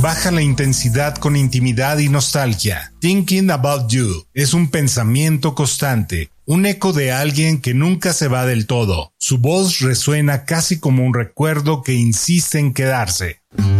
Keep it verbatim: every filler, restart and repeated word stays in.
baja la intensidad con intimidad y nostalgia. Thinking About You es un pensamiento constante, un eco de alguien que nunca se va del todo. Su voz resuena casi como un recuerdo que insiste en quedarse.